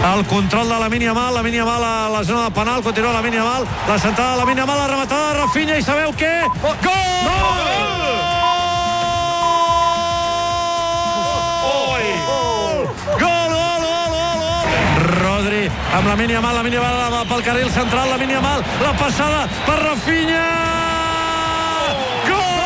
el control de Lamine Yamal a la zona de penal, continua Lamine Yamal, la centrada de Lamine Yamal, la rematada de Rafinha, i sabeu què? Gol! Rodri amb Lamine Yamal pel carril central, Lamine Yamal, la passada per Rafinha, gol!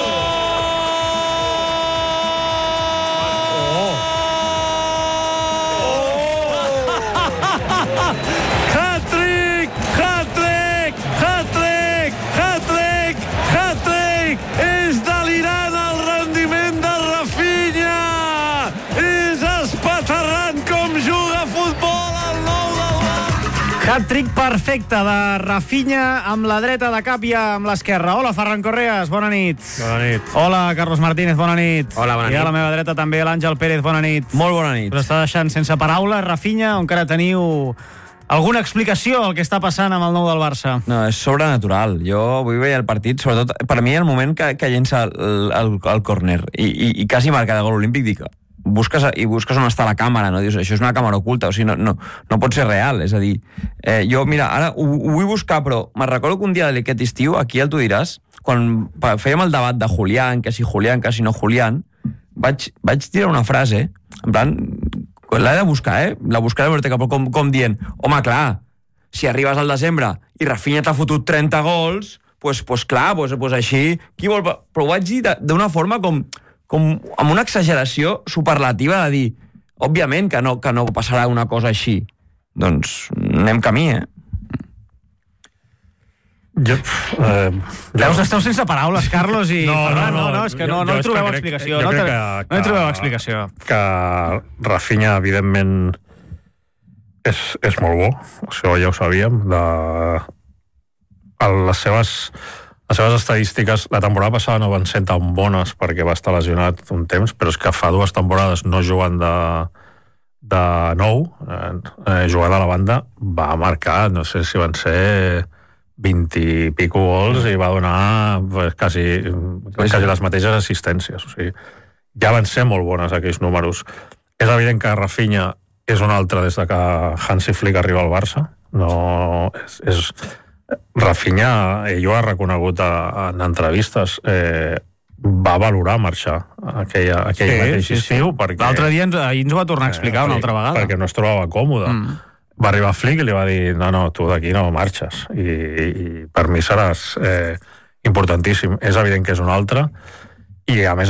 Hat-trick! Hat-trick! Hat-trick! Hat-trick! Hat-trick! És delirant el rendiment de Rafinha, és espaterrant com juga a futbol el nou del Barça. Hat-trick perfecte de Rafinha amb la dreta de cap i amb l'esquerra. Hola, Ferran Correas, bona nit. Bona nit. Hola, Carlos Martínez, bona nit. Hola, bona nit. I a la meva dreta també l'Àngel Pérez, bona nit. Molt bona nit. Us està deixant sense paraules, Rafinha, o encara teniu alguna explicació al que està passant amb el nou del Barça? No, és sobrenatural. Jo vull veure el partit, sobretot, per mi el moment que llença el córner i quasi marca de gol olímpic, dic, busques on està la càmera, no? Dius, això és una càmera oculta, o sigui, no pot ser real, és a dir, jo, mira, ara ho vull buscar, però me'n recordo que un dia d'aquest estiu, aquí el tu diràs, quan fèiem el debat de Julián, que si no Julián, vaig tirar una frase, en plan, l'he de buscar, la buscaré a la però com dient, home, clar, si arribes al desembre i Rafinha t'ha fotut 30 gols, pues clar, pues així, qui vol... Però ho vaig dir d'una forma com amb una exageració superlativa de dir, òbviament que no passarà una cosa així. Doncs anem camí, Veus, esteu sense paraules, Carlos i Ferran, no, és que no hi trobeu explicació. No hi trobeu explicació. Que Rafinha, evidentment, és molt bo, això ja ho sabíem. Les seves estadístiques, la temporada passada no van ser tan bones perquè va estar lesionat un temps, però és que fa 2 temporades no jugant de nou, jugant a la banda, va marcar, no sé si van ser 20 i pico gols i va donar quasi les mateixes assistències. O sigui, ja van ser molt bones aquells números. És evident que Rafinha és un altre des de que Hansi Flick arriba al Barça. No, Rafinha, ell ho ha reconegut en entrevistes, va valorar marxar aquell mateix estiu. L'altre dia ahir ens ho va tornar a explicar una altra vegada. Perquè no es trobava còmode. Va arribar Flick i li va dir, no, tu d'aquí no marxes, i per mi seràs importantíssim. És evident que és un altre, i a més,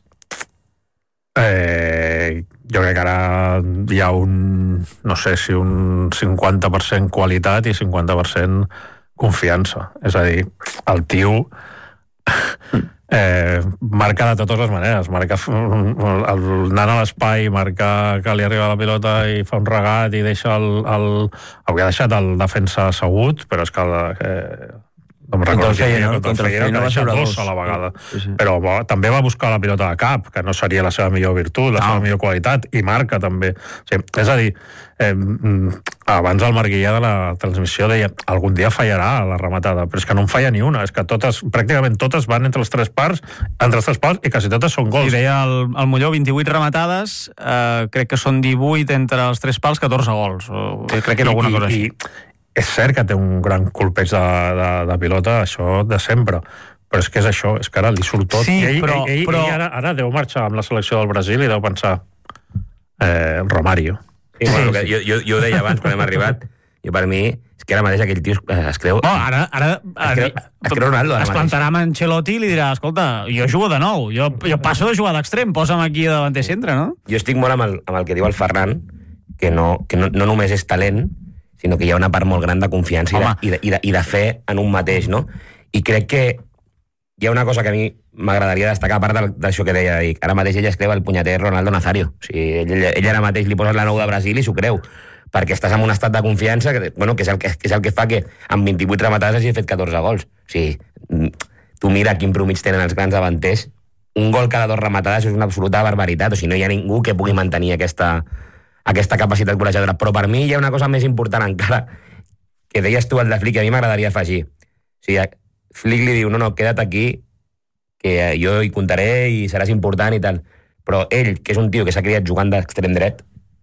jo crec que ara hi ha no sé si un 50% qualitat i 50% confiança. És a dir, el tio marca de totes les maneres, marca anant a l'espai, marca que li arriba la pilota i fa un regat i deixa avui ha deixat el defensa assegut, però és que no me'n recordo contra el Feyenoord va deixar 2 a la vegada, però també va buscar la pilota de cap, que no seria la seva millor virtut, la seva millor qualitat, i marca també. És a dir, abans el Marguillà de la transmissió deia, algun dia fallarà la rematada, però és que no en falla ni una, és que pràcticament totes van entre els tres pals i quasi totes són gols. I deia el Molló, 28 rematades, crec que són 18 entre els tres pals, 14 gols. Crec que era alguna cosa així. És cert que té un gran colpeig de pilota, això de sempre, però és que és això, és que ara li surt tot. Sí, ell ara deu marxar amb la selecció del Brasil i deu pensar Romario. Sí, bueno, jo ho deia abans quan hem arribat, i per mi és que ara mateix aquell tio es creu... Ara es creu Ronaldo. Es plantarà amb Ancelotti i li dirà, escolta, jo jugo de nou, jo passo de jugar d'extrem, posa'm aquí de davanter centre, no? Jo estic molt amb el que diu el Ferran, que no només és talent, sinó que hi ha una part molt gran de confiança i de fe en un mateix, no? I crec que hi ha una cosa que a mi m'agradaria destacar, a part d'això que deia, ara mateix ell es creu el punyeter Ronaldo Nazario. O sigui, ell ara mateix li poses la 9 de Brasil i s'ho creu, perquè estàs en un estat de confiança que és el que fa que amb 28 rematades hagi fet 14 gols. O sigui, tu mira quin promig tenen els grans davanters, un gol cada 2 rematades és una absoluta barbaritat, o sigui, no hi ha ningú que pugui mantenir aquesta capacitat golejadora. Però per mi hi ha una cosa més important encara, que deies tu, el de Flick, que a mi m'agradaria afegir. O sigui, Flick li diu, no, queda't aquí, que jo hi comptaré i seràs important i tal. Però ell, que és un tio que s'ha criat jugant d'extrem dret,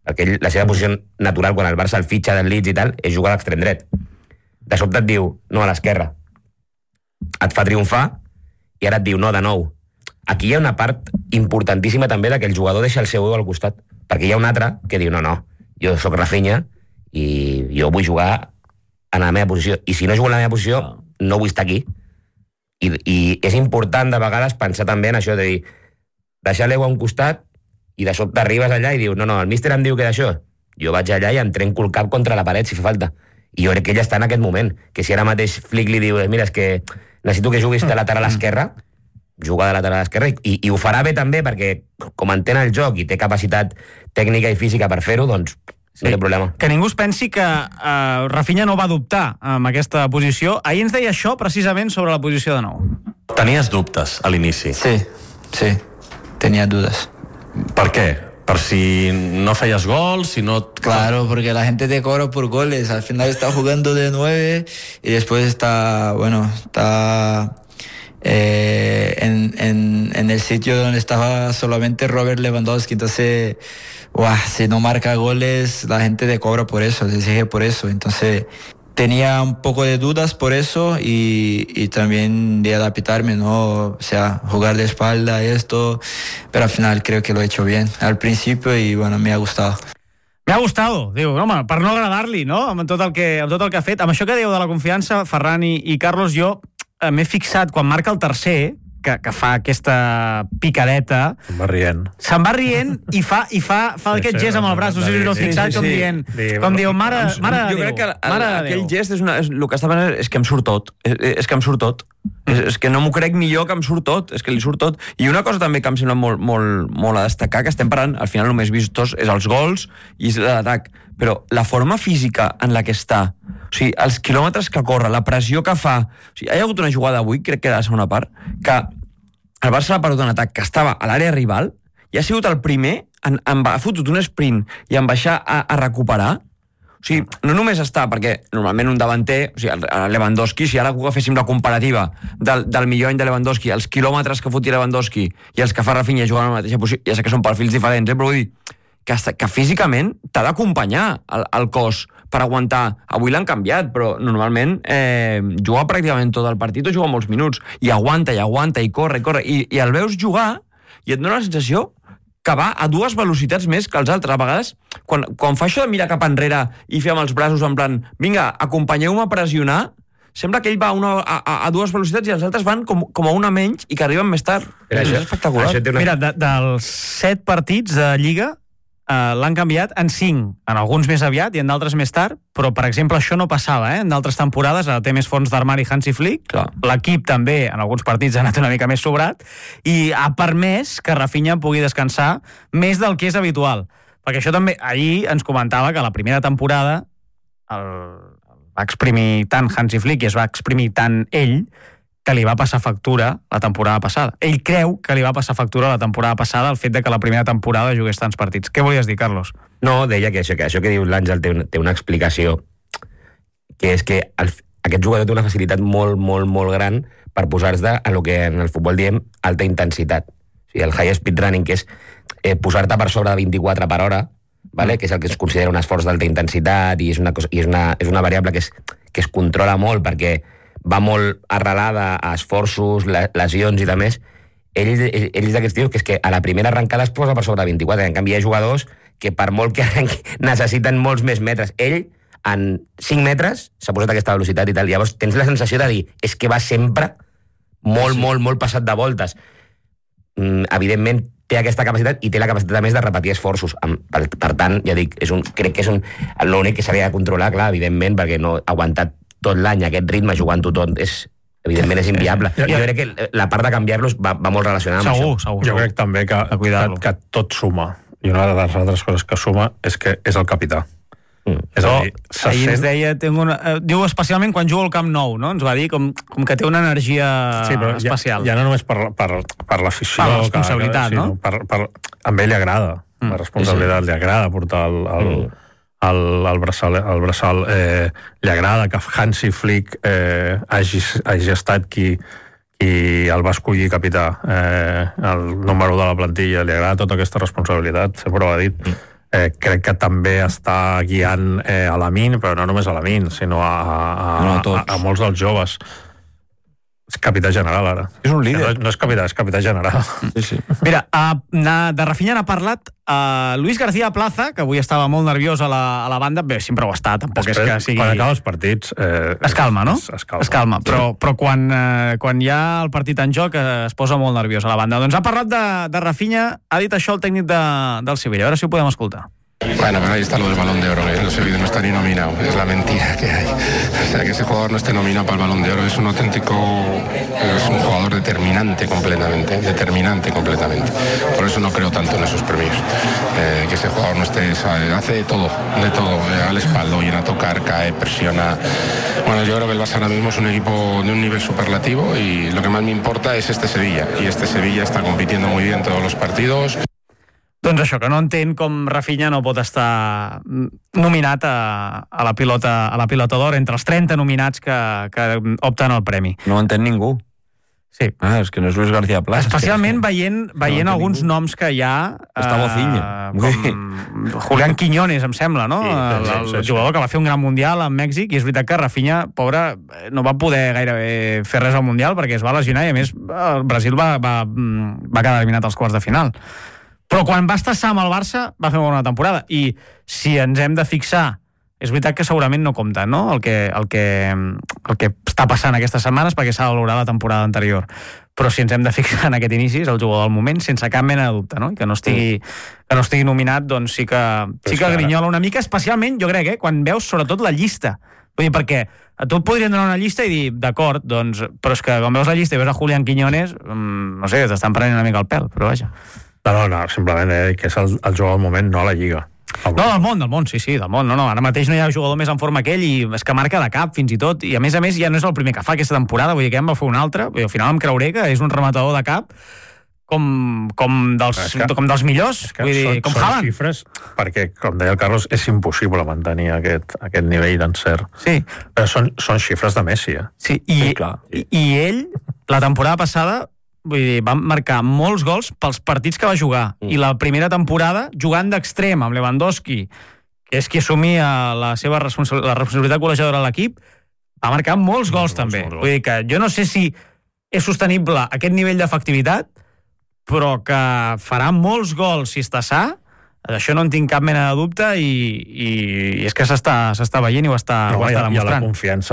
perquè la seva posició natural quan el Barça el fitxa del Leeds i tal és jugar a l'extrem dret. De sobte et diu no a l'esquerra, et fa triomfar i ara et diu no de nou. Aquí hi ha una part importantíssima també de que el jugador deixa el seu ego al costat, perquè hi ha un altre que diu no, jo sóc Rafinha i jo vull jugar en la meva posició, i si no jugo en la meva posició no vull estar aquí. I és important de vegades pensar també en això de dir, deixar l'ego a un costat i de sobte arribes allà i dius no, el míster em diu que d'això, jo vaig allà i em trenco el cap contra la paret si fa falta. I jo crec que ell està en aquest moment, que si ara mateix Flick li diu mira, és que necessito que juguis de lateral a l'esquerra, juga de lateral a l'esquerra i ho farà bé també perquè com entén el joc i té capacitat tècnica i física per fer-ho, doncs no té problema. Que ningú es pensi que Rafinha no va dubtar amb aquesta posició. Ahir ens deia això precisament sobre la posició de nou. Tenies dubtes a l'inici? Sí, tenía dudas. ¿Por qué? ¿Por si no fallas gol? Si no... Claro, porque la gente te cobra por goles. Al final está jugando de 9 y después está en el sitio donde estaba solamente Robert Lewandowski. Entonces, si no marca goles, la gente te cobra por eso, te exige por eso. Entonces, tenía un poco de dudas por eso y también de adaptarme, ¿no? O sea, jugar de espalda, esto, pero al final creo que lo he hecho bien al principio y bueno, me ha gustado. Me ha gustado, diu, home, per no agradar-li, no? Amb tot el que ha fet. Amb això que dieu de la confiança, Ferran i Carlos, jo m'he fixat quan marca el tercer, que fa aquesta picadeta, se'n va rient i fa aquest gest amb el braç, no sé si us heu fixat, com dient mare de Déu. Jo crec que aquell gest és el que està pensant és que em surt tot, és que no m'ho crec ni jo que em surt tot, és que li surt tot. I una cosa també que em sembla molt a destacar, que estem parlant, al final el més vistós és els gols i és l'atac, però la forma física en la que està, o sigui, els quilòmetres que corre, la pressió que fa, o sigui, hi ha hagut una jugada avui, crec que era la segona part, que el Barça ha perdut un atac que estava a l'àrea rival i ha sigut el primer ha fotut un sprint i en baixar a recuperar. O sigui, no només està, perquè normalment un davanter, o sigui, el Lewandowski, si ara féssim la comparativa del millor any de Lewandowski, els quilòmetres que fotia Lewandowski i els que fa Rafinha jugant a la mateixa posició, ja sé que són perfils diferents, però vull dir que físicament t'ha d'acompanyar el cos per aguantar. Avui l'han canviat, però normalment juga pràcticament tot el partit o juga molts minuts, i aguanta, i corre, i el veus jugar i et dona la sensació que va a dues velocitats més que els altres. A vegades, quan fa això de mirar cap enrere i fer amb els braços en plan, vinga, acompanyeu-me a pressionar, sembla que ell va a dues velocitats i els altres van com a una menys i que arriben més tard. És espectacular. Mira, dels 7 partits de Lliga l'han canviat en 5, en alguns més aviat i en d'altres més tard, però per exemple això no passava, en d'altres temporades, ara té més fons d'armari Hansi Flick, l'equip també en alguns partits ha anat una mica més sobrat i ha permès que Rafinha pugui descansar més del que és habitual, perquè això també, ahir ens comentava que la primera temporada va exprimir tant Hansi Flick i es va exprimir tant ell que li va passar factura la temporada passada. Ell creu que li va passar factura la temporada passada el fet de que la primera temporada jugués tants partits. Què volies dir, Carlos? No, deia que això que diu l'Àngel té una explicació, que és que aquest jugador té una facilitat molt, molt, molt gran per posar-se en el que en el futbol diem alta intensitat. O sigui, el high speed running, que és posar-te per sobre de 24 per hora, vale? Que és el que es considera un esforç d'alta intensitat i és una variable que es controla molt perquè va molt arrelada a esforços, lesions i de més. Ell és d'aquests tios que és que a la primera arrencada es posa per sobre de 24. En canvi, hi ha jugadors que per molt que arrenqui necessiten molts més metres. Ell, en 5 metres, s'ha posat aquesta velocitat i tal. Llavors tens la sensació de dir, és que va sempre molt passat de voltes. Evidentment, té aquesta capacitat i té la capacitat a més de repetir esforços. Per tant, ja dic, crec que és l'únic que s'havia de controlar, clar, evidentment, perquè no ha aguantat tot l'any aquest ritme jugant-ho tot evidentment és inviable. Jo crec que la part de canviar-los va molt relacionada amb això. Segur. Jo crec també que tot suma. I una de les altres coses que suma és que és el capità. És a dir, ahir ens deia, diu especialment quan juga al Camp Nou, no? Ens va dir com que té una energia especial. Ja no només per l'afició. Per la responsabilitat, no? A ell li agrada. La responsabilitat li agrada portar el braçal li agrada que Hansi Flick hagi estat qui el va escollir capità, el número 1 de la plantilla. Li agrada tota aquesta responsabilitat, sempre ho ha dit. crec que també està guiant a Lamine, però no només a Lamine, sinó a molts dels joves. És capità general, ara. És un líder. No és capità general. Sí. Mira, de Rafinha n'ha parlat Luis García Plaza, que avui estava molt nerviós a la banda. Bé, sempre ho està, tampoc és que sigui... Quan acaba els partits... Es calma, no? Es calma. Però quan hi ha el partit en joc es posa molt nerviós a la banda. Doncs ha parlat de Rafinha, ha dit això el tècnic del Sevilla. A veure si ho podem escoltar. Bueno, pero ahí está lo del Balón de Oro, que el Sevilla no está ni nominado, es la mentira que hay. O sea, que ese jugador no esté nominado para el Balón de Oro es un jugador determinante completamente. Por eso no creo tanto en esos premios. Que ese jugador no esté, hace de todo, al espaldo, viene a tocar, cae, presiona. Bueno, yo creo que el Barça ahora mismo es un equipo de un nivel superlativo y lo que más me importa es este Sevilla. Y este Sevilla está compitiendo muy bien todos los partidos. Doncs això, que no entén com Rafinha no pot estar nominat a la pilota d'or entre els 30 nominats que opten al premi. No ho entén ningú. Sí. És que no és Luis García Plaza. Especialment veient alguns noms que hi ha... Està Bocinha. Com Julián Quiñones, em sembla, no? El jugador que va fer un gran mundial a Mèxic, i és veritat que Rafinha, pobre, no va poder gairebé fer res al mundial perquè es va lesionar i, a més, el Brasil va quedar eliminat als quarts de final. Però quan va estar sa amb el Barça va fer una bona temporada, i si ens hem de fixar, és veritat que segurament no compta, no? El que està passant aquestes setmanes, perquè s'ha de valorar la temporada anterior, però si ens hem de fixar en aquest inici, és el jugador del moment, sense cap mena de dubte, no? I que no estigui nominat, doncs sí que grinyola una mica, especialment, jo crec, quan veus sobretot la llista. Vull dir, perquè a tu et podrien donar una llista i dir, d'acord, doncs, però és que quan veus la llista i veus a Julián Quiñones, no sé, t'estan prenent una mica el pèl, però vaja. No, simplement que és el jugador del moment, no a la Lliga. No, del món, sí, del món. No, ara mateix no hi ha jugador més en forma que ell, i és que marca de cap, fins i tot, i a més ja no és el primer que fa aquesta temporada, vull dir que em va fer un altre, i al final em creuré que és un rematador de cap com dels millors, vull dir, com Haaland. Són xifres, perquè, com deia el Carlos, és impossible mantenir aquest nivell d'encert. Sí. Però són xifres de Messi, Sí, i ell, la temporada passada, vull dir, va marcar molts gols pels partits que va jugar, i la primera temporada jugant d'extrem amb Lewandowski, que és qui assumia la responsabilitat col·legiadora de l'equip, va marcar molts gols també. Vull dir que jo no sé si és sostenible aquest nivell d'efectivitat, però que farà molts gols si està sa, això no en tinc cap mena de dubte, i és que s'està veient i ho està demostrant. I a la confiança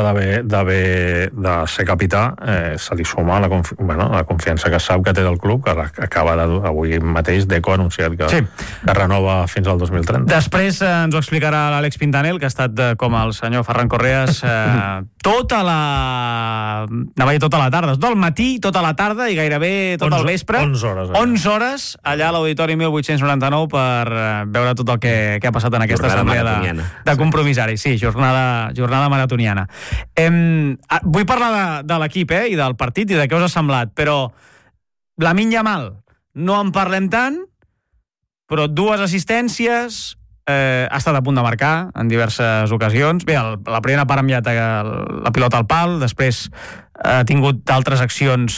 de ser capità se li suma la confiança que sap que té del club, que acaba avui mateix Deco ha anunciat que renova fins al 2030. Després ens ho explicarà l'Àlex Pintanel, que ha estat com el senyor Ferran Correas tota la tarda, tot el matí, tota la tarda i gairebé tot el vespre. 11 hores allà a l'Auditori 1899 per veure tot el que ha passat en aquesta assemblea de compromissaris. Sí, jornada maratoniana. Vull parlar de l'equip i del partit i de què us ha semblat, però Lamine Yamal, no en parlem tant, però 2 assistències, ha estat a punt de marcar en diverses ocasions. Bé, la primera part ha enviat la pilota al pal, després ha tingut d'altres accions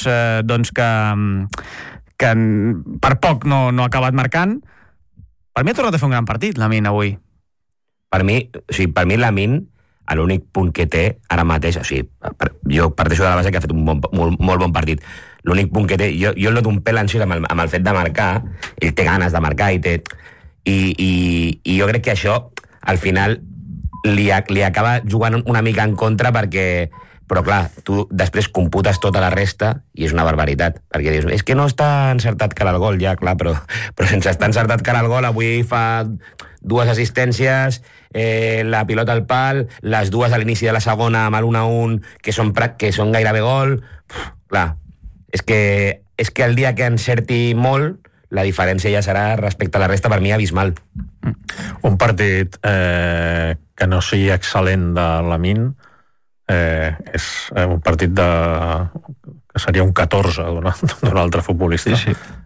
que per poc no ha acabat marcant. Per mi ha tornat a fer un gran partit, Lamine, avui. Per mi Lamine, l'únic punt que té ara mateix, jo parteixo de la base que ha fet un molt bon partit. L'únic punt que té, jo el noto un pèl ansiós amb el fet de marcar, ell té ganes de marcar i jo crec que això, al final, li acaba jugant una mica en contra perquè... Però clar, tu després computes tota la resta i és una barbaritat, perquè dius, és que no està encertat cara al gol, ja, clar, però sense estar encertat cara al gol, avui fa 2 assistències, la pilota al pal, les 2 a l'inici de la segona amb el 1-1, que són gairebé gol. Clar, és que el dia que encerti molt, la diferència ja serà respecte a la resta, per mi, abismal. Un partit que no sigui excel·lent de Lamine, és un partit que seria un 14 d'un altre futbolista.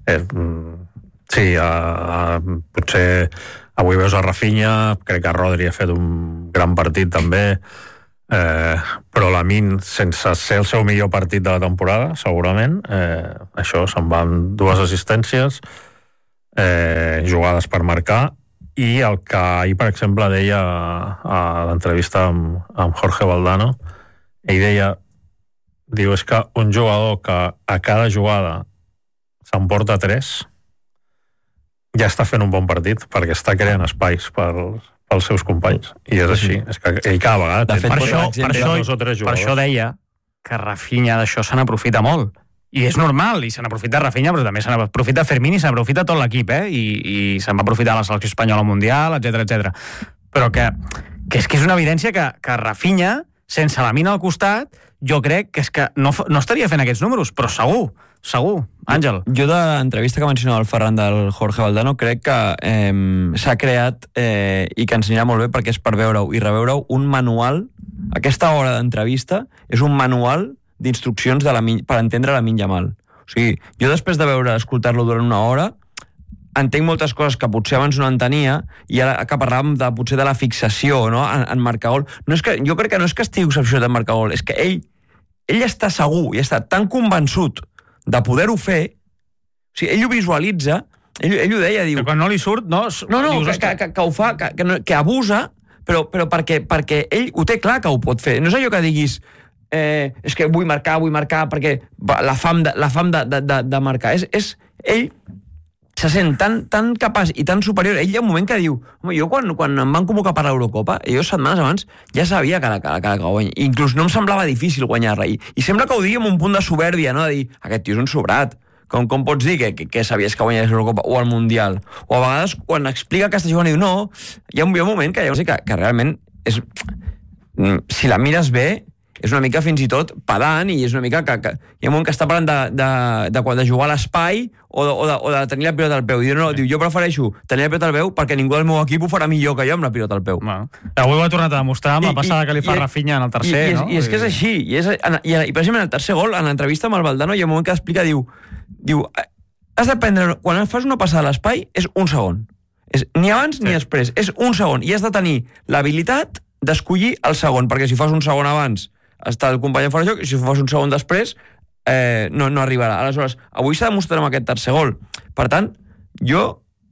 Potser avui veus a Rafinha, crec que Rodri ha fet un gran partit també, però Lamine, sense ser el seu millor partit de la temporada, segurament, això se'n van 2 assistències, jugades per marcar, I el que ahir, per exemple, deia a l'entrevista amb Jorge Valdano, ell deia, és que un jugador que a cada jugada s'emporta 3 ja està fent un bon partit, perquè està creant espais pels seus companys. I és així. És que ell cada vegada té per això deia que Rafinha d'això se n'aprofita molt. I és normal, i se n'aprofita Rafinha, però també se n'aprofita Fermín i se n'aprofita tot l'equip, i se'n va aprofitar la selecció espanyola mundial, etc. Però que és que és una evidència que Rafinha, sense la mina al costat, jo crec que és que no estaria fent aquests números, però segur. Àngel. Jo d'entrevista que mencionava el Ferran del Jorge Valdano crec que s'ha creat i que ens anirà molt bé perquè és per veure-ho i reveure-ho un manual. Aquesta hora d'entrevista és un manual d'instruccions per entendre Lamine Yamal. O sigui, jo després de escoltar-lo durant una hora entenc moltes coses que potser abans no entenia, i ara que parlàvem potser de la fixació, no? en marcar gol. Jo crec que no és que estigui obsessionat en marcar gol, és que ell està segur i està tan convençut de poder-ho fer, o sigui, ell ho visualitza, ell ho deia, diu... Que quan no li surt, no... que ho fa, que abusa, però perquè ell ho té clar que ho pot fer. No és allò que diguis és que vull marcar, perquè la fam de marcar. Ell se sent tan capaç i tan superior. Ell hi ha un moment que diu, home, jo quan em van convocar per l'Eurocopa, jo setmanes abans ja sabia que la guanya. Inclús no em semblava difícil guanyar-la. I sembla que ho digui amb un punt de soberbia, no? De dir, aquest tio és un sobrat. Com pots dir que sabies que guanyaries l'Eurocopa o el Mundial? O a vegades, quan explica que està jugant, diu, no, hi ha un moment que realment és... Si la mires bé, és una mica fins i tot pedant, i és una mica que hi ha un moment que està parlant de jugar a l'espai o de tenir la pilota al peu. I diu, jo prefereixo tenir la pilota al peu perquè ningú del meu equip ho farà millor que jo amb la pilota al peu. Avui ho ha tornat a demostrar amb la passada que li fa Rafinha en el tercer, no? I és que és així. I precisament el tercer gol, en l'entrevista amb el Valdano, hi ha un moment que explica, diu, has d'aprendre, quan fas una passada a l'espai, és un segon. Ni abans ni després, és un segon. I has de tenir l'habilitat d'escollir el segon, perquè si fas un segon abans està el company fora de joc, i si fas un segon després no arribarà. Aleshores, avui s'ha demostrat amb aquest tercer gol. Per tant, jo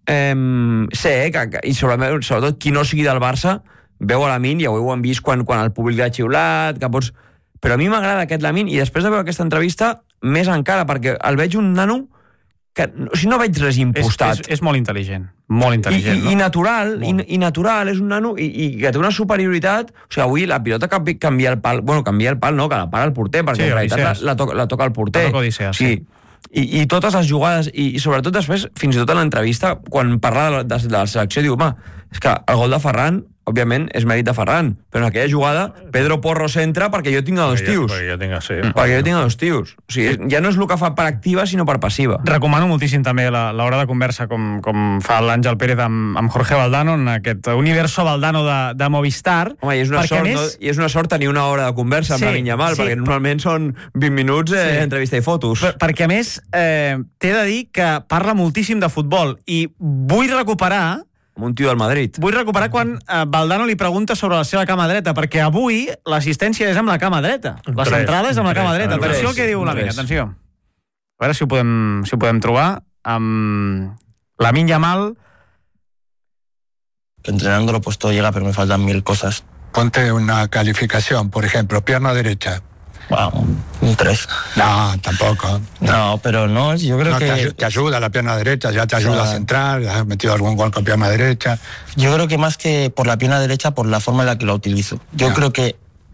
sé i sobretot qui no sigui del Barça veu a Lamine, i avui ho hem vist quan el públic l'ha xiulat, però a mi m'agrada aquest Lamine, i després de veure aquesta entrevista més encara, perquè el veig un nano que no veig res impostat. És molt intel·ligent. Molt intel·ligent, no? I natural, és un nano i que té una superioritat. O sigui, avui la pilota canvia el pal, canvia el pal no, que la para el porter, perquè en realitat la toca el porter. Sí. I totes les jugades, i sobretot després, fins i tot en l'entrevista, quan parla de la selecció, diu, home, és que el gol de Ferran, òbviament, és mèrit de Ferran, però en aquella jugada Pedro Porro s'entra perquè jo tinc dos tios. Perquè jo tinc dos tios. O sigui, ja no és el que fa per activa, sinó per passiva. Recomano moltíssim també l'hora de conversa com fa l'Àngel Pérez amb Jorge Valdano en aquest universo Valdano de Movistar. Home, i és una sort tenir una hora de conversa amb Lamine Yamal, perquè normalment són 20 minuts entrevista i fotos. Perquè a més, t'he de dir que parla moltíssim de futbol, i vull recuperar un tio del Madrid. Vull recuperar quan Valdano li pregunta sobre la seva cama dreta, perquè avui l'assistència és amb la cama dreta. La centrada és amb la cama dreta. Atenció al que diu Lamine, atenció. A veure si ho podem trobar amb Lamine Yamal. Entrenándolo pues todo llega, pero me faltan 1000 cosas. Ponte una calificación, por ejemplo, pierna derecha. Bueno, un 3. No, tampoco. No, pero no, yo creo que... Te ayuda la pierna derecha, ya te ayuda a centrar, has metido algún gol con pierna derecha. Yo creo que más que por la pierna derecha, por la forma en la que la utilizo. Yo creo que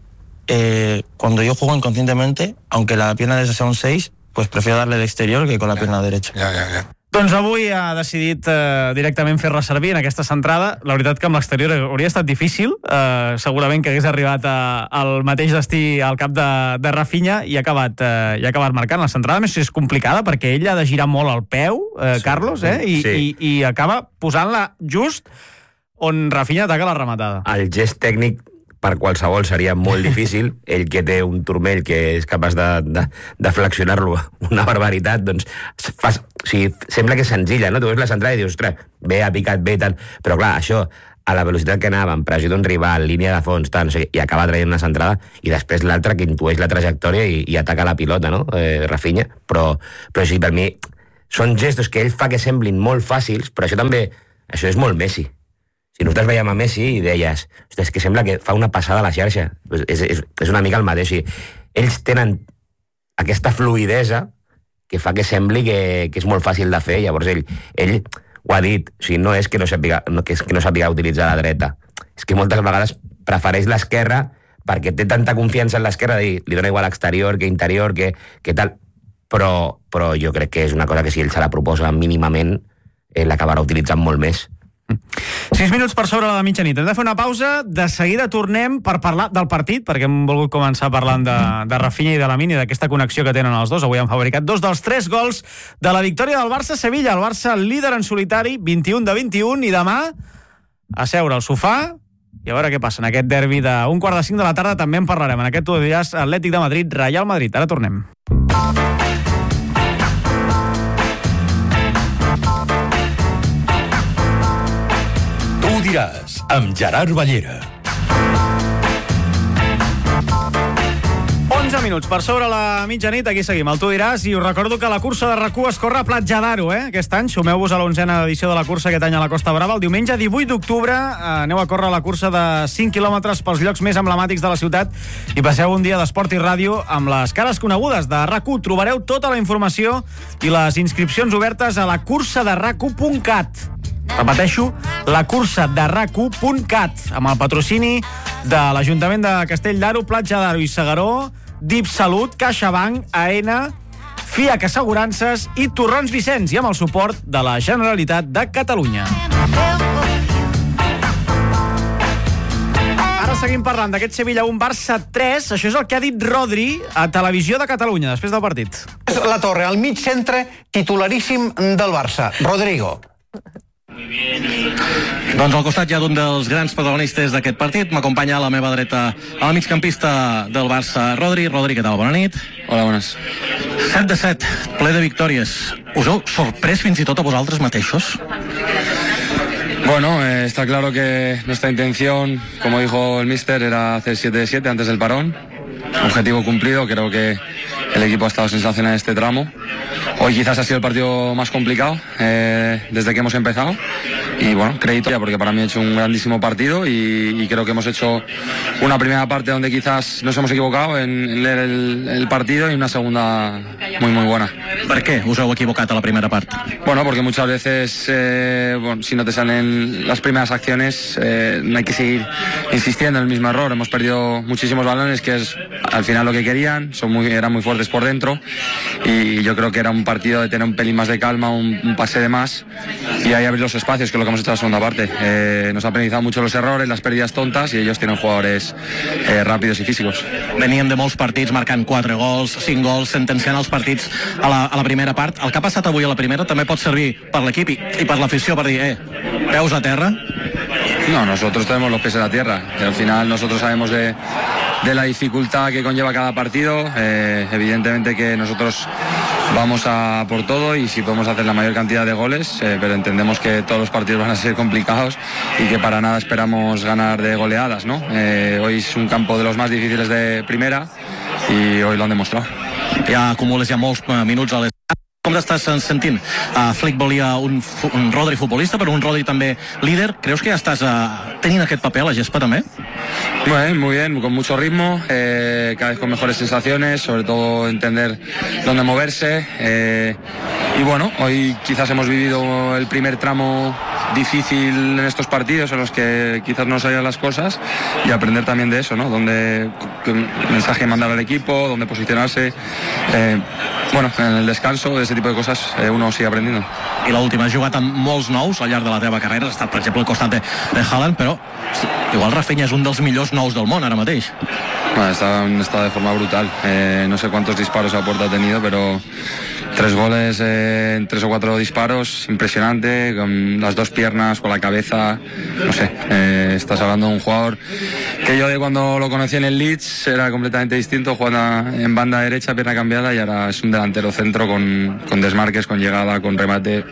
cuando yo juego inconscientemente, aunque la pierna derecha sea un 6, pues prefiero darle de exterior que con la pierna derecha. Ya. Doncs avui ha decidit directament fer-la servir en aquesta centrada. La veritat que amb l'exterior hauria estat difícil. Segurament que hagués arribat al mateix destí al cap de Rafinha, i ha acabat marcant. La centrada més és complicada perquè ell ha de girar molt el peu, Carlos, i acaba posant-la just on Rafinha ataca la rematada. El gest tècnic per qualsevol seria molt difícil. Ell, que té un turmell que és capaç de flexionar-lo una barbaritat, doncs sembla que és senzilla, no? Tu veus la centrada i dius, ostres, bé, ha picat bé, tant. Però clar, això, a la velocitat que anava, amb pressió d'un rival, línia de fons, tant, i acaba traient una centrada, i després l'altre que intueix la trajectòria i ataca la pilota, no? Rafinha. Però sí, per mi, són gestos que ell fa que semblin molt fàcils, però això és molt Messi. Si nosaltres veiem a Messi i deies, és que sembla que fa una passada a la xarxa. És una mica el mateix. Ells tenen aquesta fluidesa que fa que sembli que és molt fàcil de fer. Llavors ell ho ha dit, no és que no sàpiga utilitzar la dreta, és que moltes vegades prefereix l'esquerra perquè té tanta confiança en l'esquerra de dir, li dona igual exterior que interior, que tal, però jo crec que és una cosa que si ell se la proposa mínimament l'acabarà utilitzant molt més. 6 minuts per sobre la mitjanit. Hem de fer una pausa, de seguida tornem per parlar del partit, perquè hem volgut començar parlant de Rafinha i de Lamine i d'aquesta connexió que tenen els dos. Avui han fabricat 2 dels 3 gols de la victòria del Barça a Sevilla. El Barça líder en solitari, 21 de 21, i demà a seure al sofà i a veure què passa en aquest derbi d'un 4:45 de la tarda. També en parlarem en aquest Tu diràs Atlètic de Madrid, Real Madrid. Ara tornem. Diràs, amb Gerard Ballera. 11 minuts per sobre la mitjanit, aquí seguim, el Tu diràs, i us recordo que la cursa de RAC1 es corre a Platja d'Aro, aquest any. Sumeu-vos a l'11a edició de la cursa aquest any a la Costa Brava. El diumenge 18 d'octubre aneu a córrer la cursa de 5 quilòmetres pels llocs més emblemàtics de la ciutat i passeu un dia d'esport i ràdio amb les cares conegudes de RAC1. Trobareu tota la informació i les inscripcions obertes a la cursaderrac1.cat. Repeteixo, la cursa de RAC1.cat, amb el patrocini de l'Ajuntament de Castell d'Aro, Platja d'Aro i Segaró, DIP Salut, CaixaBank, AENA, FIAC Assegurances i Torrons Vicenç, i amb el suport de la Generalitat de Catalunya. Ara seguim parlant d'aquest Sevilla 1, Barça 3. Això és el que ha dit Rodri a Televisió de Catalunya després del partit. La Torre, al mig centre, titularíssim del Barça. Rodrigo. Doncs al costat ja d'un dels grans protagonistes d'aquest partit m'acompanya a la meva dreta el migcampista del Barça, Rodri. Rodri, què tal? Bona nit. Hola, bones. 7 de 7, ple de victòries. Us heu sorprès fins i tot a vosaltres mateixos? Bueno, está claro que nuestra intención, como dijo el míster, era hacer 7 de 7 antes del parón. Objetivo cumplido, creo que el equipo ha estado sensacional en este tramo. Hoy quizás ha sido el partido más complicado desde que hemos empezado y bueno, crédito ya porque para mí he hecho un grandísimo partido y creo que hemos hecho una primera parte donde quizás nos hemos equivocado en leer el partido y una segunda muy buena. ¿Por qué us heu equivocat a la primera parte? Bueno, porque muchas veces bueno, si no te salen las primeras acciones no hay que seguir insistiendo en el mismo error. Hemos perdido muchísimos balones que es al final lo que querían, eran muy fuertes por dentro y yo creo que era un partido de tener un pelín más de calma, un pase de más y ahí abrir los espacios, que es lo que hemos hecho en la segunda parte. Nos ha penalizado mucho los errores, las pérdidas tontas y ellos tienen jugadores rápidos y físicos. Veníem de molts partits marcant 4 gols, 5 gols, sentenciant els partits a la primera part. El que ha passat avui a la primera també pot servir per l'equip i per l'afició per dir, peus a terra. No, nosotros tenemos los pies en la tierra. Al final nosotros sabemos de la dificultad que conlleva cada partido. Evidentemente que nosotros vamos a por todo y si podemos hacer la mayor cantidad de goles, pero entendemos que todos los partidos van a ser complicados y que para nada esperamos ganar de goleadas, ¿no? Hoy es un campo de los más difíciles de primera y hoy lo han demostrado. Ja acumules ja molts minuts a les... Com t'estàs sentint? Flick volia un Rodri futbolista, però un Rodri també líder. Creus que ja estàs tenint aquest paper a la gespa també? Muy bien, con mucho ritmo, cada vez con mejores sensaciones, sobre todo entender dónde moverse. Y bueno, hoy quizás hemos vivido el primer tramo difícil en estos partidos en los que quizás no salían las cosas y aprender también de eso, ¿no? Qué mensaje mandar al equipo, dónde posicionarse. Bueno, en el descanso, de ese tipo de cosas, uno sigue aprendiendo. I l'última, has jugat amb molts nous al llarg de la teva carrera, has estat, per exemple, al costat de Haaland, però igual Rafinha és un dels millors nous del món ara mateix. Bueno, está de forma brutal. No sé cuántos disparos a puerta ha tenido, pero 3 goles en 3 o 4 disparos, impresionante, con las 2 piernas, con la cabeza, no sé, estás hablando de un jugador que yo de cuando lo conocí en el Leeds era completamente distinto, jugando en banda derecha, pierna cambiada, y ahora es un delantero centro con desmarques, con llegada, con remate.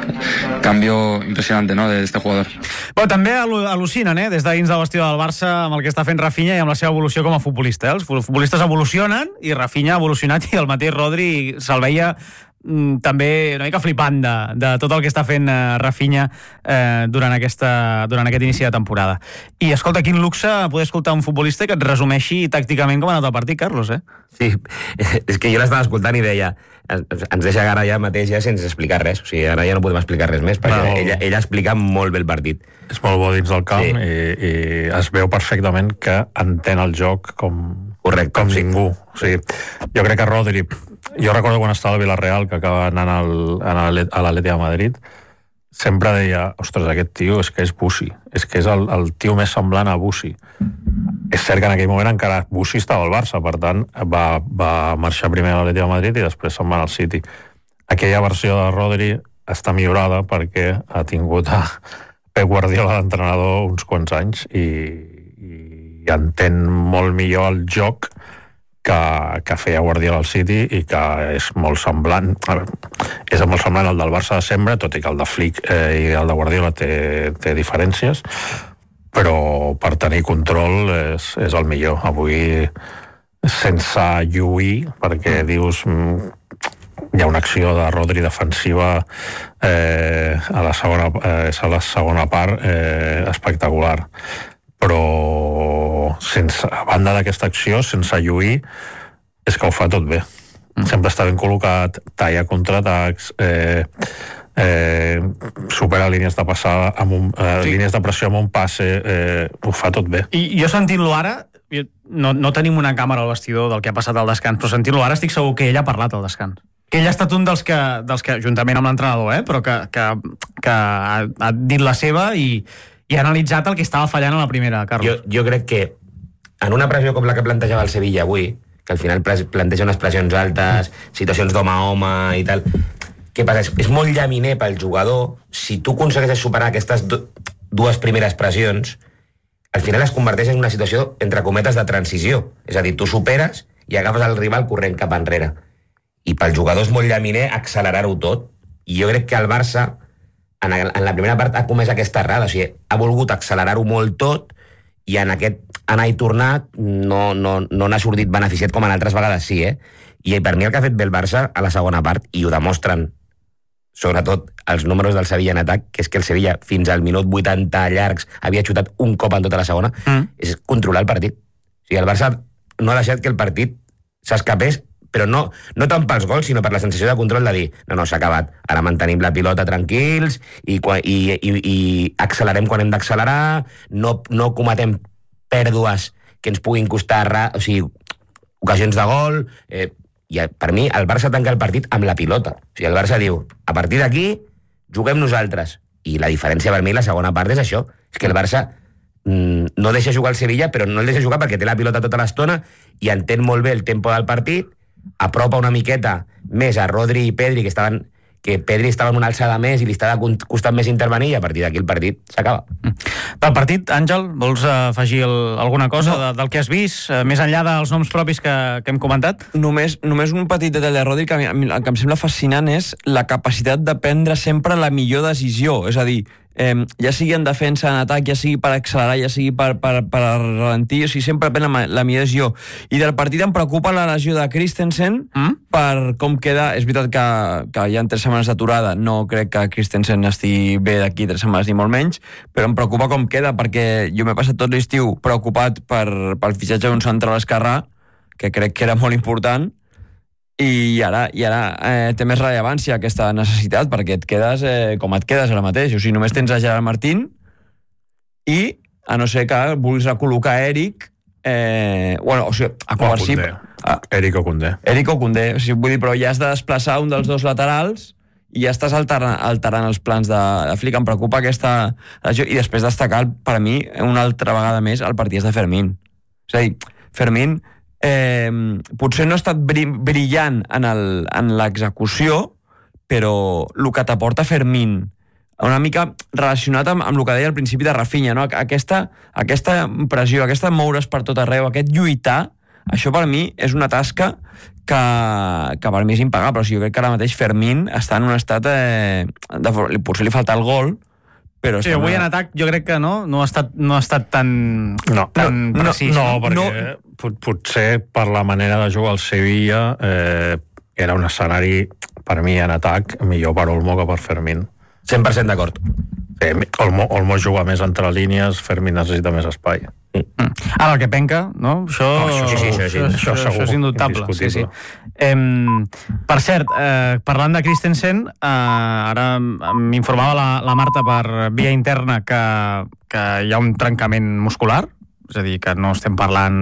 Canvio impressionant, no?, d'este jugador. Però també al·lucinen, des de dins del vestidor del Barça, amb el que està fent Rafinha i amb la seva evolució com a futbolista. Els futbolistes evolucionen i Rafinha ha evolucionat i el mateix Rodri se'l veia també una mica flipant de tot el que està fent Rafinha durant aquest inici de temporada. I escolta, quin luxe poder escoltar un futbolista que et resumeixi tàcticament com ha anat el partit, Carlos, Sí, és que jo l'estava escoltant i deia ens deixa ara ja mateix sense explicar res, o sigui, ara ja no podem explicar res més, perquè ella explica molt bé el partit. És molt bo dins del camp i es veu perfectament que entén el joc com ningú. O sigui, jo crec que Rodri, jo recordo quan estava al Villarreal, que acaba anant a l'Atleti de Madrid, sempre deia, ostres, aquest tio és que és Bussi, és que és el tio més semblant a Bussi. És cert que en aquell moment encara Bussi estava al Barça, per tant va marxar primer a l'Atleti de Madrid i després se'n va al City. Aquella versió de Rodri està millorada perquè ha tingut a Pep Guardiola d'entrenador uns quants anys i entén molt millor el joc que feia Guardiola al City i que és molt semblant al del Barça de sempre, tot i que el de Flick i el de Guardiola té diferències, però per tenir control és el millor. Avui, sense lluir, perquè dius hi ha una acció de Rodri defensiva a la segona part espectacular, però a banda d'aquesta acció, sense lluir, és que ho fa tot bé. Sempre està ben col·locat, talla contraatacs, supera línies de passada línies de pressió amb un passe, ho fa tot bé. I jo sentint-lo ara, no tenim una càmera al vestidor del que ha passat al descans, però sentint-lo ara estic segur que ell ha parlat al descans, que ell ha estat un dels que juntament amb l'entrenador, però que ha dit la seva i ha analitzat el que estava fallant a la primera, Carlos. Jo crec que en una pressió com la que plantejava el Sevilla avui, que al final planteja unes pressions altes, situacions d'home a home i tal, què passa? És molt llaminer pel jugador. Si tu aconsegueixes superar aquestes dues primeres pressions, al final es converteix en una situació, entre cometes, de transició. És a dir, tu superes i agafes el rival corrent cap enrere. I pel jugador és molt llaminer accelerar-ho tot. I jo crec que el Barça, en la primera part, ha comès aquesta errada. O sigui, ha volgut accelerar-ho molt tot i en aquest anar i tornar no n'ha sortit beneficiat com en altres vegades sí, I per mi el que ha fet bé el Barça a la segona part, i ho demostren sobretot els números del Sevilla en atac, que és que el Sevilla fins al minut 80 llargs havia xutat un cop en tota la segona, és controlar el partit. O sigui, el Barça no ha deixat que el partit s'escapés, però no tant pels gols, sinó per la sensació de control de dir, no, s'ha acabat, ara mantenim la pilota tranquils i accelerem quan hem d'accelerar, no cometem pèrdues que ens puguin costar, o sigui, ocasions de gol, i per mi el Barça tanca el partit amb la pilota. O sigui, el Barça diu, a partir d'aquí juguem nosaltres. I la diferència per mi, la segona part, és això. És que el Barça no deixa jugar el Sevilla, però no el deixa jugar perquè té la pilota tota l'estona i entén molt bé el tempo del partit, apropa una miqueta més a Rodri i Pedri, que Pedri estava en una alçada més i li estava costant més intervenir, i a partir d'aquí el partit s'acaba. Del partit, Àngel, vols afegir alguna cosa del que has vist, més enllà dels noms propis que hem comentat? Només un petit detall de Rodri, que el que em sembla fascinant és la capacitat de prendre sempre la millor decisió, és a dir, ja sigui en defensa, en atac, ja sigui per accelerar, ja sigui per ralentir, o sigui, sempre pren la millor decisió. I del partit em preocupa la lesió de Christensen per com queda. És veritat que hi ha 3 setmanes d'aturada, no crec que Christensen estigui bé d'aquí 3 setmanes ni molt menys, però em preocupa com queda, perquè jo m'he passat tot l'estiu preocupat pel fitxatge d'un central esquerrà, que crec que era molt important, i ara té més rellevància aquesta necessitat, perquè et quedes com et quedes ara mateix. O sigui, només tens a Gerard Martín i, a no ser que vulguis recol·locar Eric, o sigui, a Covarsí, Eric o Koundé. O sigui, vull dir, però ja has de desplaçar un dels dos laterals i ja estàs alterant els plans de Flick. Em preocupa aquesta lesió. I després destacar, per mi, una altra vegada més, el partit de Fermín. És a dir, Fermín potser no ha estat brillant en l'execució, però el que t'aporta Fermín, una mica relacionat amb el que deia al principi de Rafinha, no? Aquesta pressió, aquesta moure's per tot arreu, aquest lluitar, això per mi és una tasca que per mi és impagable. O sigui, jo crec que ara mateix Fermín està en un estat potser li falta el gol, però sí, avui en atac jo crec que no ha estat tan precís. No, perquè potser per la manera de jugar al Sevilla era un escenari per mi en atac millor per Olmo que per Fermín. 100% d'acord. Sí, Olmo juga més entre línies, Fermín necessita més espai. Ara el que penca, no? Això és indubtable. Sí. Per cert, parlant de Christensen, ara m'informava la Marta per via interna que hi ha un trencament muscular, és a dir, que no estem parlant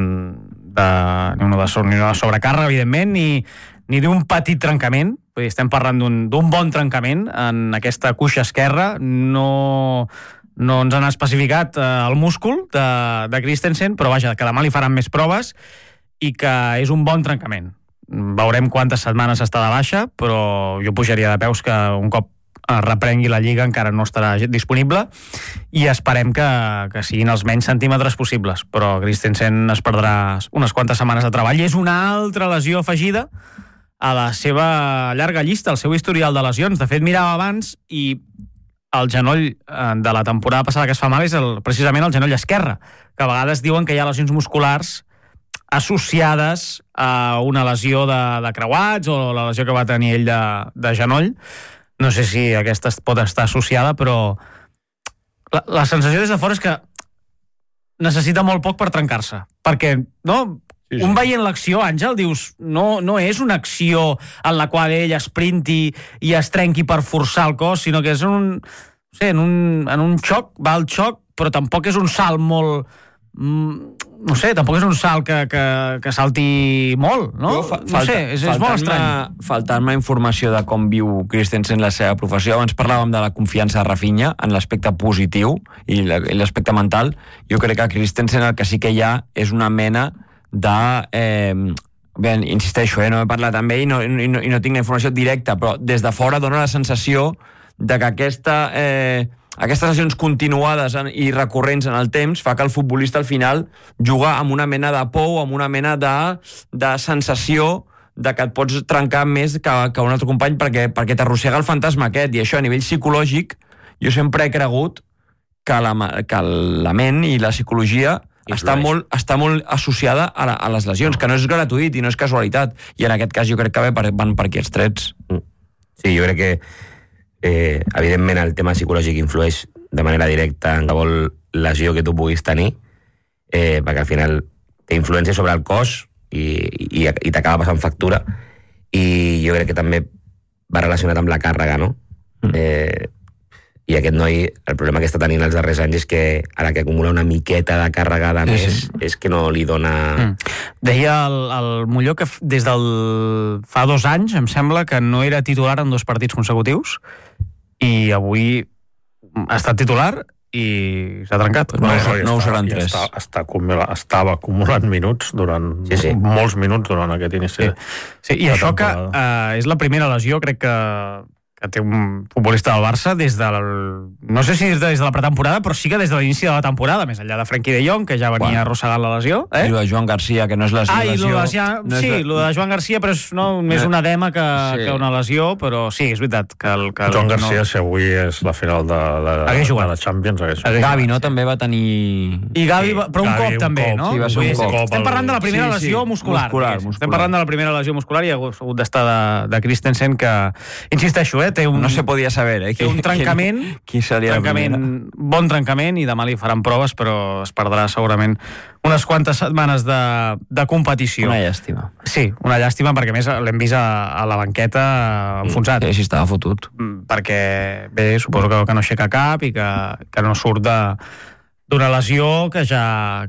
ni una sobrecàrrega, evidentment, ni d'un petit trencament. Vull dir, estem parlant d'un bon trencament en aquesta cuixa esquerra. No ens han especificat el múscul de Christensen, però vaja, que demà li faran més proves i que és un bon trencament. Veurem quantes setmanes està de baixa, però jo pujaria de peus que un cop reprengui la Lliga encara no estarà disponible i esperem que siguin els menys centímetres possibles, però Christensen es perdrà unes quantes setmanes de treball i és una altra lesió afegida a la seva llarga llista, al seu historial de lesions. De fet, mirava abans i el genoll de la temporada passada que es fa mal és precisament el genoll esquerre, que a vegades diuen que hi ha lesions musculars associades a una lesió de creuats o la lesió que va tenir ell de genoll. No sé si aquesta pot estar associada, però la sensació des de fora és que necessita molt poc per trencar-se, perquè un veient l'acció, Àngel, dius, no és una acció en la qual ell sprinti i es trenqui per forçar el cos, sinó que és en un xoc, va al xoc, però tampoc és un salt molt... No sé, tampoc és un salt que salti molt, no? És molt estrany. Faltant-me informació de com viu Christensen la seva professió. Abans parlàvem de la confiança de Rafinha en l'aspecte positiu i l'aspecte mental. Jo crec que Christensen el que sí que hi ha és una mena de... Bé, insisteixo, no he parlat amb ell i no tinc la informació directa, però des de fora dona la sensació de que aquestes lesions continuades i recurrents en el temps fa que el futbolista al final juga amb una mena de por, amb una mena de sensació de que et pots trencar més que un altre company perquè t'arrossega el fantasma aquest, i això a nivell psicològic jo sempre he cregut que la ment i la psicologia està molt associada a les lesions, que no és gratuït i no és casualitat, i en aquest cas jo crec que van per aquí els trets. Sí, jo crec que evidentment el tema psicològic influeix de manera directa en qualsevol lesió que tu puguis tenir, perquè al final té influència sobre el cos i t'acaba passant factura, i jo crec que també va relacionat amb la càrrega, no? I aquest noi, el problema que està tenint els darrers anys és que ara que acumula una miqueta de càrrega de més, és que no li dona... Deia el Molló que des del fa 2 anys, em sembla, que no era titular en 2 partits consecutius, i avui ha estat titular i s'ha trencat. No ho seran 3. Estava acumulant minuts durant molts minuts durant aquest inici. Sí, i això que és la primera lesió, crec que té un futbolista del Barça des del... No sé si des de la pretemporada, però sí que des de l'inici de la temporada, més enllà de Frenkie de Jong, que ja venia arrossegant la lesió. I el de Joan Garcia, que no és lesió. El de Joan Garcia, però és més una edema que una lesió, però sí, és veritat. Joan Garcia, si avui és la final de la Champions, Gavi, no? També va tenir... I Gavi, però un cop també, no? Sí, va ser un cop. Estem parlant de la primera lesió muscular. Estem parlant de la primera lesió muscular i ha hagut d'estar de Christensen, que, insisteixo, no se podia saber, té un trencament, bon trencament, i demà li faran proves, però es perdrà segurament unes quantes setmanes de competició. Una llàstima. Sí, una llàstima, perquè més l'hem vist a la banqueta enfonsat. Sí, estava fotut. Perquè, bé, suposo que no aixeca cap i que no surt d'una lesió que ja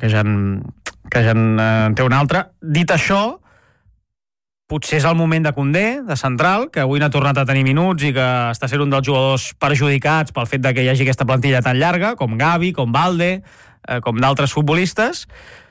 en té una altra. Dit això, potser és el moment de Koundé, de central, que avui n'ha tornat a tenir minuts i que està sent un dels jugadors perjudicats pel fet de que hi hagi aquesta plantilla tan llarga, com Gavi, com Balde, com d'altres futbolistes,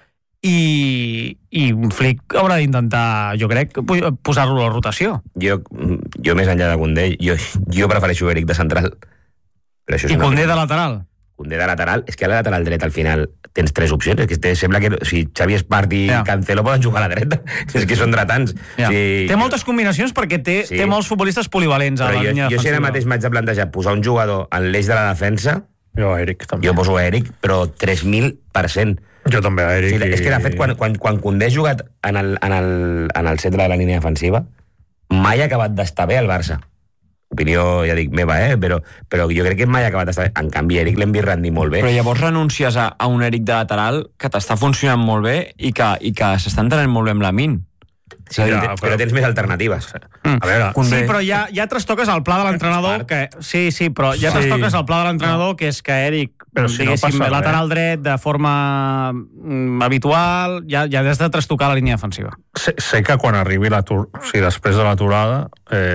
i Flick haurà d'intentar, jo crec, posar-lo a la rotació. Jo més enllà de Koundé, jo prefereixo Eric de central. I Koundé de lateral? Koundé de lateral, és que a la lateral dret al final tens 3 opcions, és que sembla que si Xavi Espart i Cancelo poden jugar a la dreta, és que són dretans. Té moltes combinacions perquè té molts futbolistes polivalents a la línia defensiva. Jo si ara mateix m'haig de plantejar posar un jugador en l'eix de la defensa, jo poso a Eric, però 3.000%. Jo també a Eric. És que de fet quan Koundé ha jugat en el centre de la línia defensiva, mai ha acabat d'estar bé al Barça. Opinió, ja dic, meva, però jo crec que mai ha acabat d'estar bé. En canvi, Eric l'hem vist rendir molt bé. Però llavors renuncies a un Eric de lateral que t'està funcionant molt bé i que s'està entenent molt bé amb Lamine. Sí, però tens més alternatives. A veure... Sí, però ja trastoques el pla de l'entrenador, que... Sí, però ja trastoques el pla de l'entrenador, que és que Eric, diguéssim, lateral dret de forma habitual, ja has de trastocar la línia defensiva. Sé que quan arribi després de l'aturada,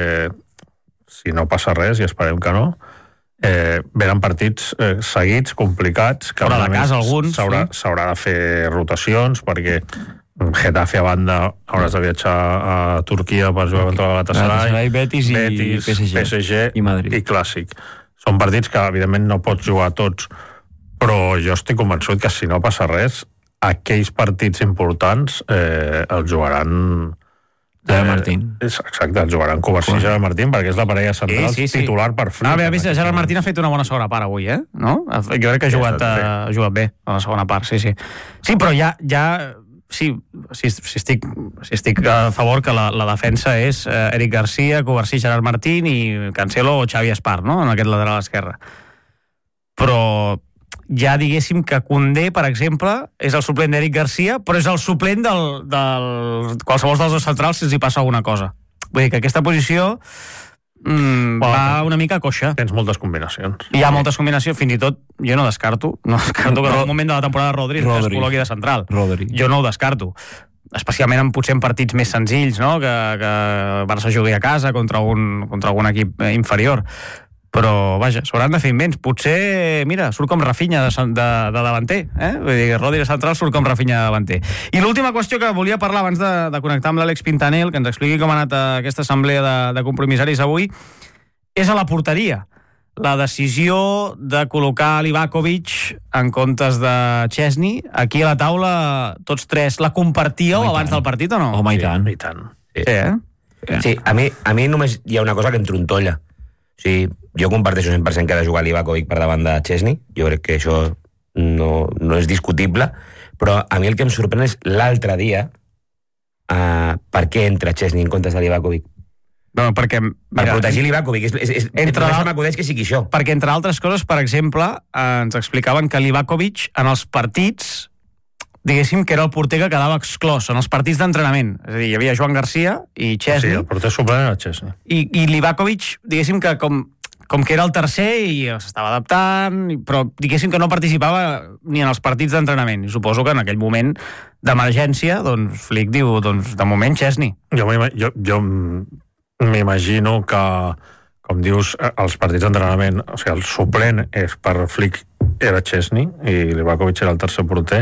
si no passa res, i esperem que no, venen partits seguits, complicats, que fora de casa alguns s'haurà de fer rotacions, perquè Getafe a banda hauràs de viatjar a Turquia per jugar contra la Galatasaray, Betis i PSG i Madrid i Clàssic. Són partits que evidentment no pots jugar tots, però jo estic convençut que si no passa res, aquells partits importants els jugaran Gerard Martín. Exacte, el jugaran Covarsí i Gerard Martín, perquè és la parella central titular per Flick. Havia vist que Gerard Martín ha fet una bona segona part avui, no? Jo crec que ha jugat bé a la segona part, sí. Sí, però sí, estic a favor que la defensa és Eric Garcia, Covarsí, Gerard Martín i Cancelo o Xavi Espar, no?, en aquest lateral esquerre. Però ja diguéssim que Koundé, per exemple, és el suplent d'Eric Garcia, però és el suplent del qualsevol dels dos centrals si els hi passa alguna cosa. Vull dir que aquesta posició va una mica coixa. Tens moltes combinacions. Hi ha moltes combinacions, fins i tot jo no descarto que en un moment de la temporada Rodri es col·loqui de central. Jo no ho descarto. Especialment potser en partits més senzills, no?, que Barça jugui a casa contra algun equip inferior. Però, vaja, s'hauran de fer invents. Potser, mira, surt com Rafinha de davanter, Vull dir, Rodri central surt com Rafinha de davanter. I l'última qüestió que volia parlar abans de connectar amb l'Àlex Pintanel, que ens expliqui com ha anat aquesta assemblea de compromissaris avui, és a la porteria. La decisió de col·locar Livakovic en comptes de Chesney. Aquí a la taula, tots tres, la compartíeu abans del partit o no? Home, i tant. Sí, a mi només hi ha una cosa que em trontolla. O sigui, jo comparteixo 100% que ha de jugar Livakovic per davant de Chesney. Jo crec que això no és discutible, però a mi el que em sorprèn és l'altre dia per què entra Chesney en comptes de Livakovic. No, perquè... Per protegir Livakovic. Només m'acudeix que sigui això. Perquè, entre altres coses, per exemple, ens explicaven que Livakovic en els partits, diguéssim que era el porter que quedava exclòs en els partits d'entrenament. És a dir, hi havia Joan Garcia i Chesney. Sí, el porter suplent era Chesney. I Livakovic, diguéssim que com que era el tercer i s'estava adaptant, però diguéssim que no participava ni en els partits d'entrenament. I suposo que en aquell moment d'emergència, doncs, Flick diu, doncs, de moment Chesney. Jo m'imagino que, com dius, els partits d'entrenament, o sigui, el suplent és per Flick era Chesney i Livakovic era el tercer porter.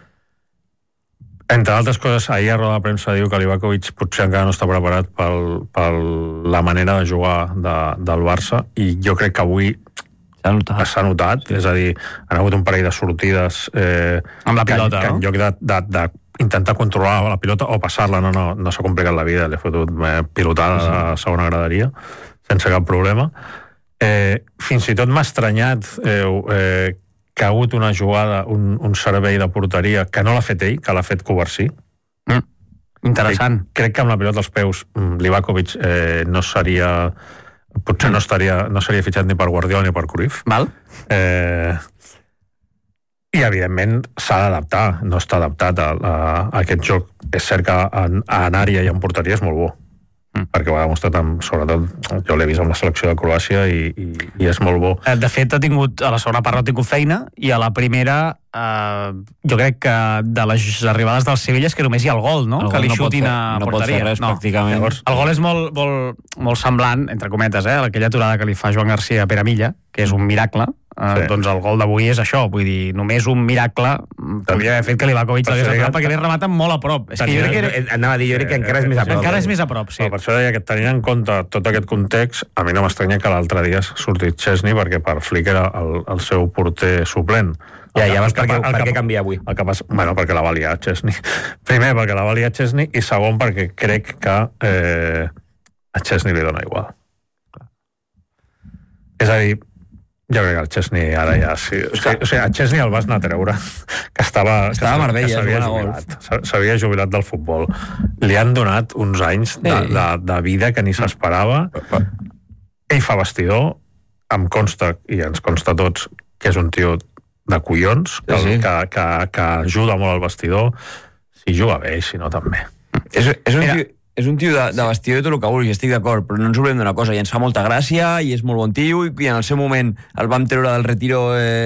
Entre altres coses, ahir a roda de premsa diu que Livakovic potser encara no està preparat per la manera de jugar del Barça, i jo crec que avui s'ha notat. És a dir, han hagut un parell de sortides amb la pilota, que en lloc d'intentar controlar la pilota o passar-la, no s'ha complicat la vida, l'he fotut pilotada a segona graderia sense cap problema. Fins i tot m'ha estranyat que ha hagut una jugada, un servei de porteria que no l'ha fet ell, que l'ha fet Covarsí. Interessant. Crec que amb la pilota als peus Livakovic no seria... Potser no seria fitxat ni per Guardiola ni per Cruyff. Val. I, evidentment, s'ha d'adaptar. No està adaptat a aquest joc. És cert que en àrea i en porteria és molt bo. Perquè ho ha demostrat, sobretot, jo l'he vist amb la selecció de Croàcia i és molt bo. De fet, a la segona part no ha tingut feina, i a la primera jo crec que de les arribades del Sevilla és que només hi ha el gol, no? Que li xutin a porteria. No pot fer res, pràcticament. El gol és molt semblant, entre cometes, a aquella aturada que li fa Joan Garcia a Pere Milla, que és un miracle. Doncs el gol d'avui és això, vull dir, només un miracle podria haver fet que Livakovic l'hagués aturat, perquè li rematen molt a prop. Anava a dir, jo crec que encara és més a prop. Encara és més a prop, sí. Per això deia que tenint en compte tot aquest context, a mi no m'estranya que l'altre dia ha sortit Chesney, perquè per Flick era el seu porter suplent. Ja veus per què canvia avui. Bueno, perquè la va liar Chesney. Primer, perquè la va liar Chesney, i segon, perquè crec que a Chesney li dona igual. És a dir, Jo crec que el Chesney ara ja sí. O sigui, el Chesney el vas anar a treure, que estava a Marbella, s'havia jubilat del futbol. Li han donat uns anys de vida que ni s'esperava. Ell fa vestidor, em consta, i ens consta a tots, que és un tio de collons, que ajuda molt al vestidor. Si juga bé, si no també. És un tio de vestidor i tot el que vulgui, estic d'acord, però no ens oblidem d'una cosa, i ens fa molta gràcia, i és molt bon tio, i en el seu moment el vam treure del retiro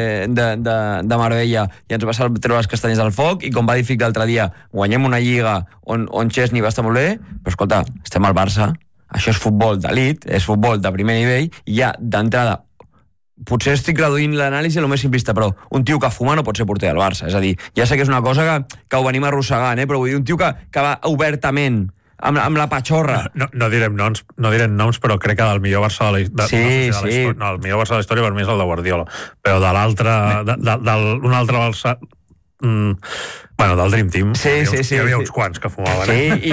de Marbella i ens va treure les castanyes al foc, i com va dir Fic l'altre dia, guanyem una lliga on Chesney va estar molt bé, però escolta, estem al Barça, això és futbol d'elit, és futbol de primer nivell, i ja d'entrada potser estic reduint l'anàlisi a lo més simplista, però un tio que fuma no pot ser porter del Barça, és a dir, ja sé que és una cosa que ho venim arrossegant, però vull dir, un tio que va obertament amb la patxorra. No direm noms, però crec que del millor Barça de la història, no, el millor Barça de la història per mi és el de Guardiola, però de l'altre, d'un altre Barça, bueno, del Dream Team, hi havia uns quants que fumaven.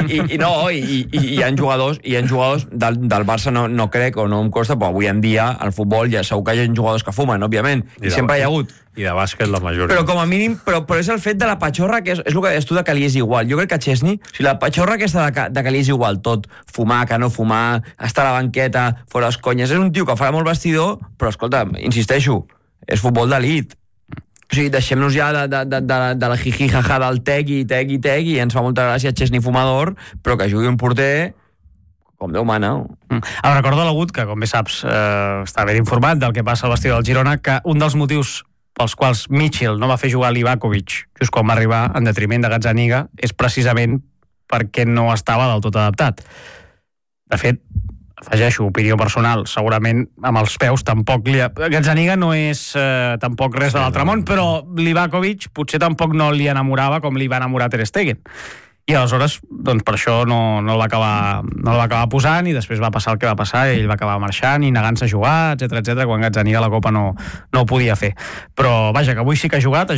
I hi ha jugadors del Barça, no crec, o no em costa, però avui en dia al futbol ja segur que hi ha jugadors que fumen, òbviament, i sempre hi ha hagut. I de bàsquet la majoria. Però com a mínim, però és el fet de la patxorra, que és el que deies tu, de que li és igual. Jo crec que Chesney, si la patxorra aquesta de que li és igual tot, fumar, que no fumar, estar a la banqueta, fora les conyes, és un tio que farà molt vestidor, però escolta, insisteixo, és futbol d'elit. O sigui, deixem-nos ja de la jiji-jaja del tegui, i ens fa molta gràcia Chesney fumador, però que jugui un porter com Déu mana. Ara recordo l'Agut, que com bé saps està ben informat del que passa al vestidor del Girona, que un dels motius pels quals Mitchell no va fer jugar Livakovic just quan va arribar en detriment de Gazzaniga és precisament perquè no estava del tot adaptat. De fet, afegeixo, opinió personal, segurament amb els peus tampoc Gazzaniga no és tampoc res de l'altre món, però Livakovic potser tampoc no li enamorava com li va enamorar Ter Stegen. I aleshores, doncs per això no el va acabar posant, i després va passar el que va passar, i ell va acabar marxant i negant-se a jugar, etc quan Gazzaniga la Copa no ho podia fer. Però vaja, que avui sí que ha jugat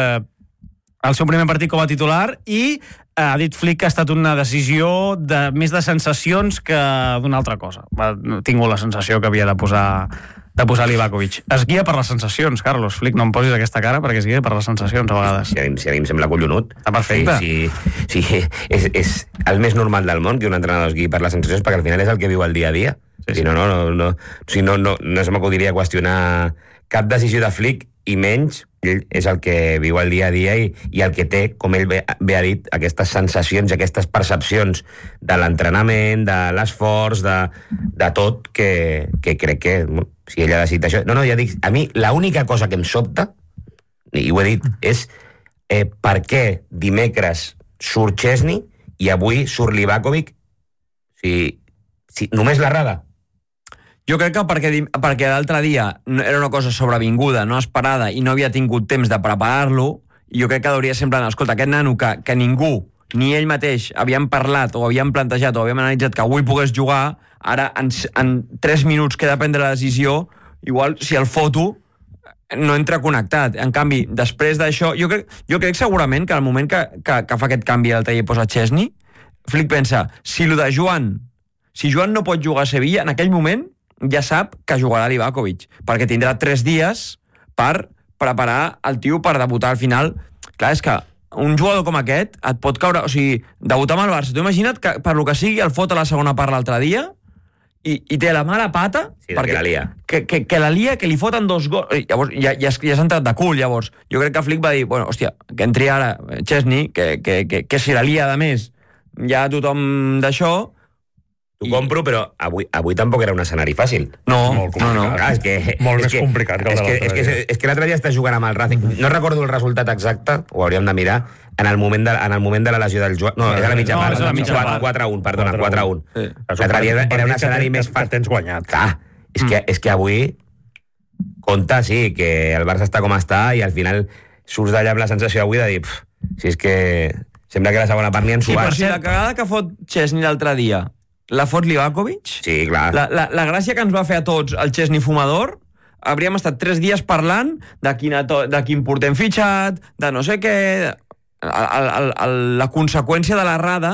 el seu primer partit com a titular, i ha dit Flick que ha estat una decisió més de sensacions que d'una altra cosa. Ha tingut la sensació que havia de posar Livakovic. Es guia per les sensacions, Carlos. Flick, no em posis aquesta cara perquè es guia per les sensacions a vegades. Si a mi em sembla collonut. Està perfecte. Sí, és el més normal del món que un entrenador es guiï per les sensacions, perquè al final és el que viu el dia a dia. No se m'acudiria qüestionar cap decisió de Flick, i menys ell és el que viu el dia a dia i el que té, com ell bé ha dit, aquestes sensacions i aquestes percepcions de l'entrenament, de l'esforç, de tot, que crec que si ell ha decidit això... No, ja dic, a mi l'única cosa que em sobta, i ho he dit, és per què dimecres surt Chesney i avui surt Livakovic, si només l'errada. Jo crec que perquè l'altre dia era una cosa sobrevinguda, no esperada, i no havia tingut temps de preparar-lo, i jo crec que hauria sempre d'anar, escolta, aquest nano que ningú, ni ell mateix, havíem parlat o havíem plantejat o havíem analitzat que avui pogués jugar, ara en 3 minuts queda prendre la decisió, igual si el foto no entra connectat. En canvi, després d'això, jo crec segurament que al moment que fa aquest canvi l'altre dia i posa Chesney, Flick pensa, si Joan no pot jugar a Sevilla, en aquell moment ja sap que jugarà Livakovic, perquè tindrà 3 dies per preparar el tio per debutar al final. Clar, és que un jugador com aquest et pot caure, o sigui, debutar amb el Barça, tu imagina't que per lo que sigui el fot a la segona part l'altre dia i té la mala pata, perquè la lia. Que la lia, que li foten 2 gols, llavors ja s'ha entrat de cul. Llavors jo crec que Flick va dir, bueno, hòstia, que entri ara Chesney, que si la lia de més ja tothom d'això. T'ho compro, però avui tampoc era un escenari fàcil. No. Clar, molt més complicat que el de l'altre dia. És que l'altre dia està jugant amb el Racing. No recordo el resultat exacte, ho hauríem de mirar, en el moment de la lesió del Joan. No, era la mitja part. 4-1, perdona, 4-1. L'altre dia era un escenari més fàcil. Tens guanyat. Clar, és que avui compta, sí, que el Barça està com està i al final surts d'allà amb la sensació avui de dir, si és que sembla que la segona part ni han suat. Sí, però si la cagada que fot Chesney l'altre dia la fot Livakovic? Sí, clar. La gràcia que ens va fer a tots el Chesney fumador, hauríem estat 3 dies parlant de quin porter hem fitxat, de no sé què. La conseqüència de l'errada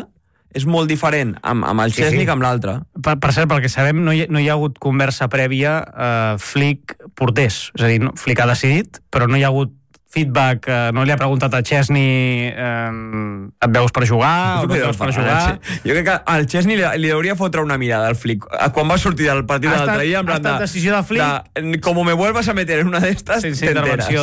és molt diferent amb el Chesney que amb l'altre. Per cert, pel que sabem, no hi ha hagut conversa prèvia Flick-Portés. És a dir, Flick ha decidit, però no hi ha hagut feedback, no li ha preguntat a Chesney et veus per jugar o no et veus per jugar. Jo crec que al Chesney li hauria fotre una mirada al Flick quan va sortir del partit de l'altre dia, en plan decisió de Flick, como me vuelvas a meter en una d'estes, sense intervenció